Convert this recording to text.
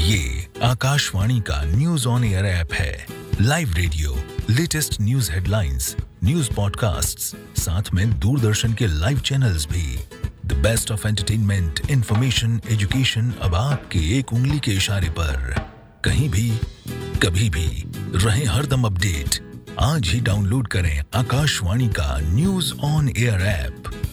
ये आकाशवाणी का news on air app है। Live radio, latest news headlines, news podcasts, साथ में दूरदर्शन के लाइव चैनल्स भी। The best of entertainment, information, education अब आपके एक उंगली के इशारे पर। कहीं भी, कभी भी, रहें हरदम अपडेट। आज ही डाउनलोड करें आकाशवाणी का न्यूज ऑन एयर ऐप।